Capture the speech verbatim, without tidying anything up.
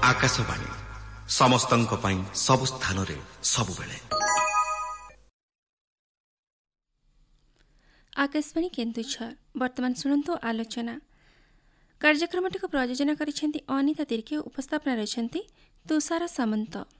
आकाशवाणी समस्तंक पई सब स्थान रे सब बेले। आकाशवाणी केन्दुझर वर्तमान शुणु आलोचना कार्यक्रमटी को प्रयोजन करिसेंती अनिता तिर्की उपस्थापना रहिसेंती तुषार सामंत।